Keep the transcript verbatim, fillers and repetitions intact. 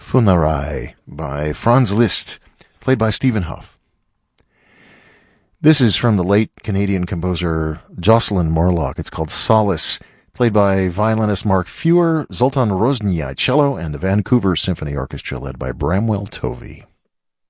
Funerai by Franz Liszt, played by Stephen Hough. This is from the late Canadian composer Jocelyn Morlock. It's called Solace, played by violinist Mark Fewer, Zoltan Roznyai cello, and the Vancouver Symphony Orchestra led by Bramwell Tovey.